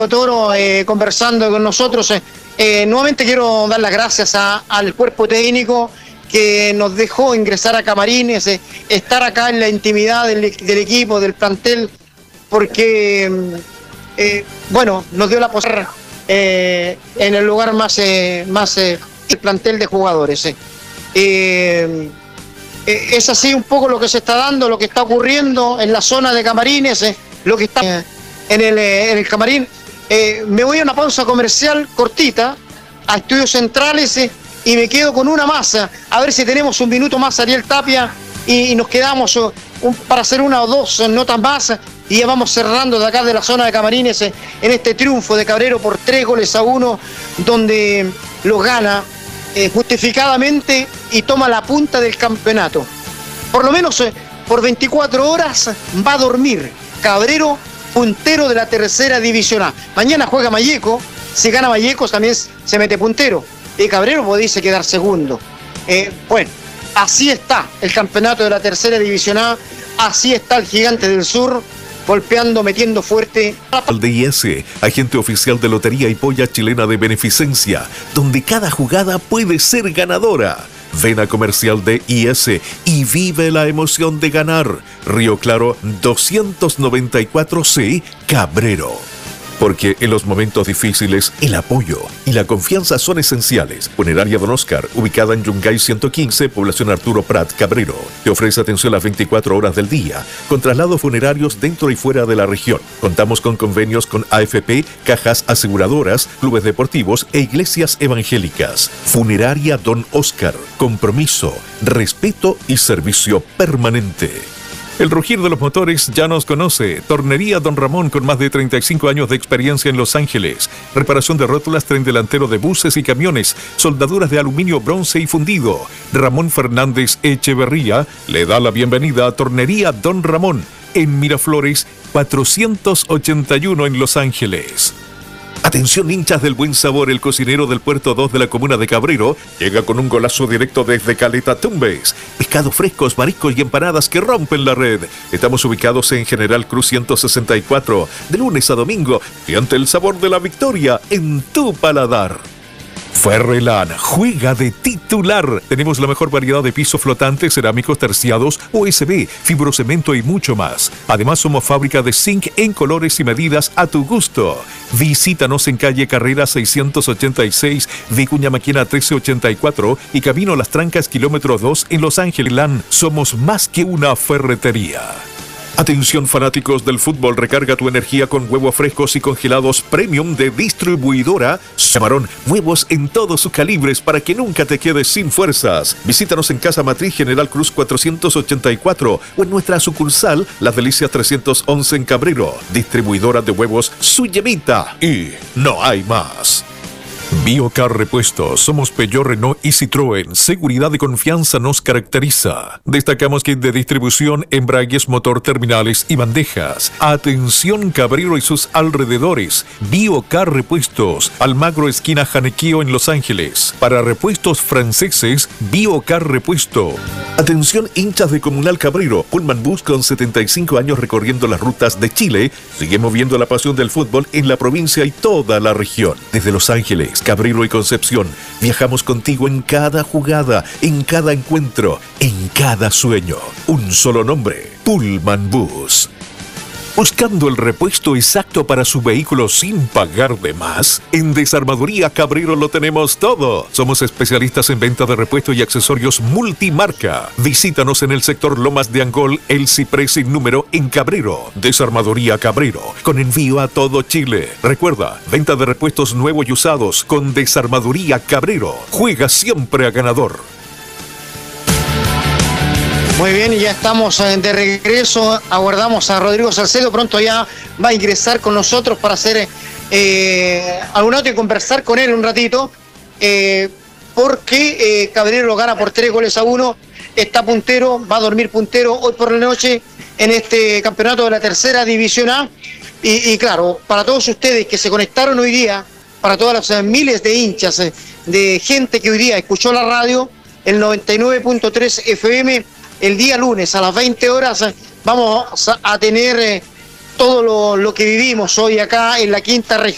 Toro conversando con nosotros. Nuevamente quiero dar las gracias al cuerpo técnico que nos dejó ingresar a camarines, estar acá en la intimidad del equipo, del plantel, porque bueno, nos dio la posibilidad en el lugar más el plantel de jugadores. Es así un poco lo que se está dando, lo que está ocurriendo en la zona de camarines, lo que está en el camarín. Me voy a una pausa comercial cortita a Estudios Centrales y me quedo con una masa, a ver si tenemos un minuto más, Ariel Tapia, y nos quedamos para hacer una o dos notas más y ya vamos cerrando de acá de la zona de camarines en este triunfo de Cabrero por 3-1, donde lo gana justificadamente y toma la punta del campeonato. Por lo menos por 24 horas va a dormir Cabrero, puntero de la tercera división A. Mañana juega Malleco, si gana Malleco también se mete puntero. Y Cabrero pudiese quedar segundo. Bueno, así está el campeonato de la tercera división A, así está el Gigante del Sur, golpeando, metiendo fuerte. Al DIS, agente oficial de Lotería y Polla Chilena de Beneficencia, donde cada jugada puede ser ganadora. Ven a Comercial de IS y vive la emoción de ganar. Río Claro 294C, Cabrero. Porque en los momentos difíciles, el apoyo y la confianza son esenciales. Funeraria Don Oscar, ubicada en Yungay 115, población Arturo Prat, Cabrero. Te ofrece atención las 24 horas del día, con traslados funerarios dentro y fuera de la región. Contamos con convenios con AFP, cajas aseguradoras, clubes deportivos e iglesias evangélicas. Funeraria Don Oscar, compromiso, respeto y servicio permanente. El rugir de los motores ya nos conoce. Tornería Don Ramón, con más de 35 años de experiencia en Los Ángeles. Reparación de rótulas, tren delantero de buses y camiones. Soldaduras de aluminio, bronce y fundido. Ramón Fernández Echeverría le da la bienvenida a Tornería Don Ramón en Miraflores 481 en Los Ángeles. Atención, hinchas del buen sabor, el cocinero del Puerto 2 de la comuna de Cabrero llega con un golazo directo desde Caleta Tumbes. Pescados frescos, mariscos y empanadas que rompen la red. Estamos ubicados en General Cruz 164, de lunes a domingo, y ante el sabor de la victoria en tu paladar. Ferrelan juega de titular. Tenemos la mejor variedad de pisos flotantes, cerámicos, terciados, USB, fibrocemento y mucho más. Además, somos fábrica de zinc en colores y medidas a tu gusto. Visítanos en calle Carrera 686, Vicuña Maquena 1384 y Camino Las Trancas, kilómetro 2 en Los Ángeles. Somos más que una ferretería. Atención, fanáticos del fútbol, recarga tu energía con huevos frescos y congelados premium de distribuidora Camarón. Huevos en todos sus calibres para que nunca te quedes sin fuerzas. Visítanos en Casa Matriz General Cruz 484 o en nuestra sucursal Las Delicias 311 en Cabrero. Distribuidora de huevos Suyemita. Y no hay más. Biocar Repuestos, somos Peugeot, Renault y Citroën. Seguridad y confianza nos caracteriza. Destacamos kit de distribución, embragues, motor, terminales y bandejas. Atención, Cabrero y sus alrededores. Biocar Repuestos, Almagro esquina Janequeo en Los Ángeles. Para repuestos franceses, Biocar Repuesto. Atención, hinchas de Comunal Cabrero. Pullman Bus con 75 años recorriendo las rutas de Chile. Sigue moviendo la pasión del fútbol en la provincia y toda la región. Desde Los Ángeles, Cabrero y Concepción, viajamos contigo en cada jugada, en cada encuentro, en cada sueño. Un solo nombre, Pullman Bus. ¿Buscando el repuesto exacto para su vehículo sin pagar de más? En Desarmadoría Cabrero lo tenemos todo. Somos especialistas en venta de repuestos y accesorios multimarca. Visítanos en el sector Lomas de Angol, El Ciprés sin número en Cabrero. Desarmadoría Cabrero, con envío a todo Chile. Recuerda, venta de repuestos nuevos y usados con Desarmadoría Cabrero. Juega siempre a ganador. Muy bien, y ya estamos de regreso. Aguardamos a Rodrigo Salcedo. Pronto ya va a ingresar con nosotros para hacer algún auto y conversar con él un ratito. Porque Cabrero gana por 3-1. Está puntero, va a dormir puntero hoy por la noche en este campeonato de la tercera división A. Y claro, para todos ustedes que se conectaron hoy día, para todas las miles de hinchas, de gente que hoy día escuchó la radio, el 99.3 FM, el día lunes a las 20 horas vamos a tener todo lo que vivimos hoy acá en la quinta región.